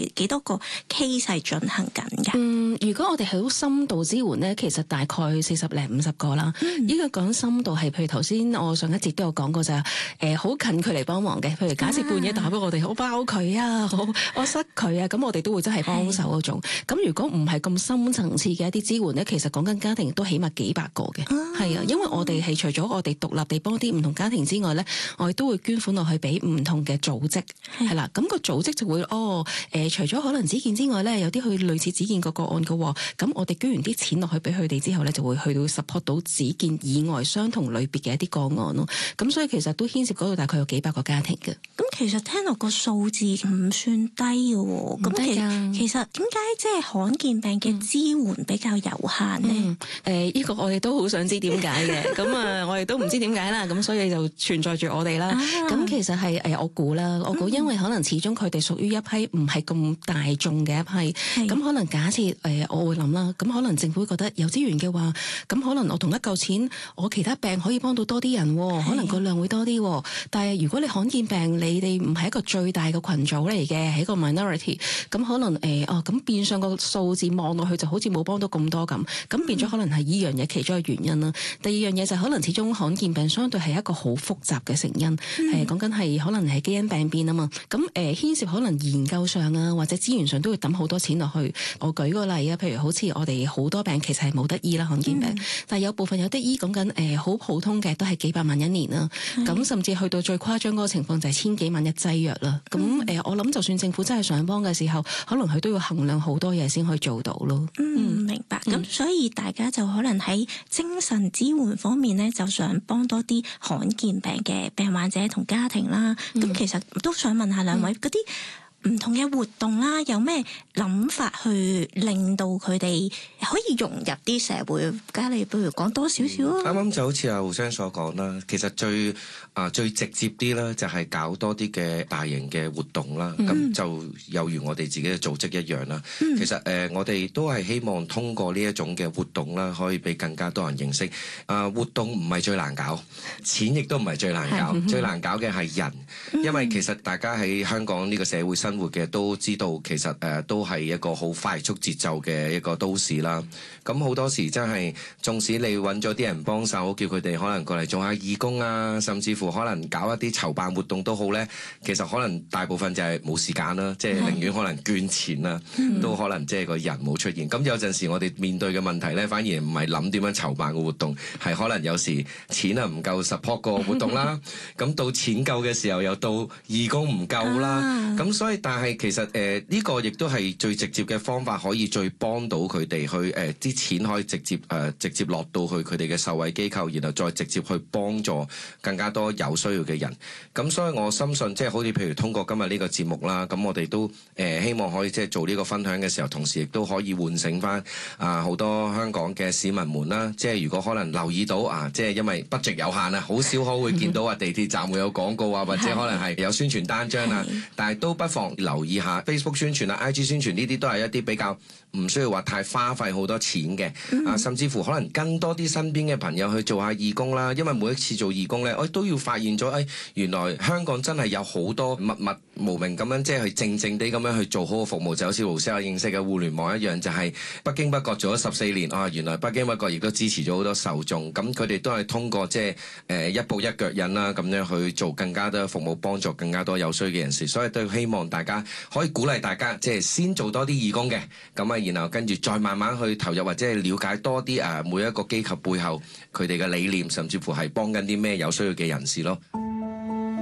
幾多個 case 係進行緊㗎？ 如果我哋係好深度支援咧，其實大概40零50個啦。呢個講深度係譬如頭先我上一節都有講過就係好近距離幫忙嘅，譬如假設半夜打俾我哋，好包佢啊，好我塞佢啊，咁我哋都會真係幫手嗰種。咁如果唔係咁深層次嘅一啲支援咧，其實講緊家庭都起碼幾百個嘅，係啊，因為我哋係除咗我哋獨立地幫啲唔同家庭之外咧，我哋都會捐款落去俾唔同嘅組織，係啦，咁個組織就會除咗可能子健之外咧，有啲去類似子健個案嘅喎，咁我哋捐完啲錢落去俾佢哋之後咧，就會去到 support 到子健以外相同類別嘅一啲個案咯。咁所以其實都牽涉嗰度大概有幾百個家庭嘅。咁其實聽落個數字唔算低嘅喎。咁其實點解即係罕見病嘅支援比較有限呢？ 呢個我哋都好想知點解嘅。咁我哋都唔知點解啦。咁所以就存在住我哋啦。咁其實係我估啦，因為可能始終佢哋屬於一批唔係咁大眾嘅一批。咁可能假設我會諗啦，咁可能政府覺得有資源嘅話，咁可能我同一嚿錢，我其他病可以幫到多啲人，可能個量會多啲。但係如果你罕見病，你哋唔係一個最大嘅群組嚟嘅，係一個 minority， 咁可能咁變相個數字望落去就好似冇幫到咁多咁，咁變咗可能係呢樣嘢其中一個原因啦。第二樣嘢就可能始終罕見病相對係一個好複雜嘅成因，講緊係可能係基因病變啊嘛，咁牽涉可能研究上啊或者資源上都會抌好多錢落去。我舉個例啊，譬如好似我哋好多病其實係冇得醫啦，罕見病，但係有部分有得醫，講緊好普通嘅都係幾百萬一年啦，咁甚至去到最誇張嗰個情況就係千幾萬一劑藥啦。咁我諗就算政府真係想幫嘅時候，可能佢都要衡量好多嘢先可以做到咯。 明白。咁所以大家就可能喺精神支援方面咧，就想幫多啲罕見病嘅病患者同家庭啦。咁其實都想問下兩位嗰啲唔同嘅活動啦，有咩諗法去令到佢哋可以融入啲社會？家你不如講多少少啊？ 啱啱就好似阿胡生所講啦，其實最直接啲啦，就係搞多啲嘅大型嘅活動啦。咁就有如我哋自己嘅組織一樣啦。其實我哋都係希望通過呢一種嘅活動啦，可以俾更加多人認識。活動唔係最難搞，錢亦都唔係最難搞，最難搞嘅係人。因為其實大家喺香港呢個社會生活嘅都知道，其實都係一個好快速節奏嘅一個都市啦。咁好多時真係，縱使你揾咗啲人幫手，叫佢哋可能過嚟做下義工啊，甚至乎可能搞一啲籌辦活動都好咧。其實可能大部分就係冇時間啦，即係寧願可能捐錢啦，都可能即係個人冇出現。咁有陣時我哋面對嘅問題咧，反而唔係諗點樣籌辦個活動，係可能有時錢啊唔夠 support 個活動啦。咁到錢夠嘅時候，又到義工唔夠啦。咁所以但係其實呢個亦都係最直接嘅方法，可以最幫到佢哋去啲錢可以直接落到去佢哋嘅受惠機構，然後再直接去幫助更加多有需要嘅人。咁所以我深信，即係好似譬如通過今日呢個節目啦，咁我哋都希望可以即係做呢個分享嘅時候，同時亦都可以喚醒翻好多香港嘅市民們啦。即係如果可能留意到即係因為 budget 有限啊，好少可會見到地鐵站會有廣告或者可能係有宣傳單張啊，但係都不妨留意下 Facebook 宣傳IG 宣傳，呢啲都係一啲比較唔需要話太花費好多錢嘅。甚至乎可能跟多啲身邊嘅朋友去做下義工啦。因為每一次做義工咧，我都要發現咗原來香港真係有好多默默無名咁樣，即係靜靜地咁樣去做好個服務，就好似胡生認識嘅互聯網一樣，就係不經不覺做咗14年原來不經不覺亦都支持咗好多受眾。咁佢哋都係通過即係一步一腳印啦，咁樣去做更加多服務，幫助更加多有需嘅人士。所以都希望大家可以鼓勵大家，即係先做多啲義工嘅，咁然後跟住再慢慢去投入，或者係了解多啲每一個機構背後佢哋嘅理念，甚至乎係幫緊啲咩有需要嘅人士咯。